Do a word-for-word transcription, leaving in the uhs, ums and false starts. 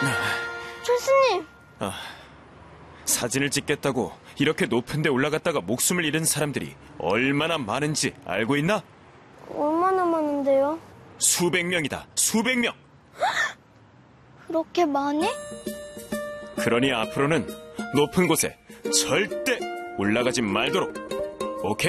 철수님! 아, 사진을 찍겠다고 이렇게 높은 데 올라갔다가 목숨을 잃은 사람들이 얼마나 많은지 알고 있나? 얼마나 많은데요? 수백 명이다. 수백 명! 그렇게 많이? 그러니 앞으로는 높은 곳에 절대 올라가지 말도록. 오케이?